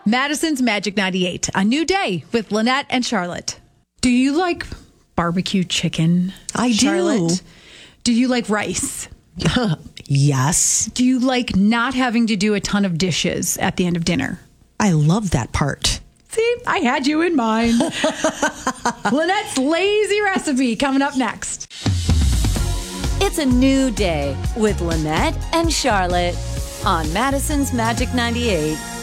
Madison's Magic 98, a new day with Lynette and Charlotte. Do you like barbecue chicken? I do. Charlotte? Do you like rice? Yes. Do you like not having to do a ton of dishes at the end of dinner? I love that part. See, I had you in mind. Lynette's lazy recipe coming up next. It's a new day with Lynette and Charlotte on Madison's Magic 98.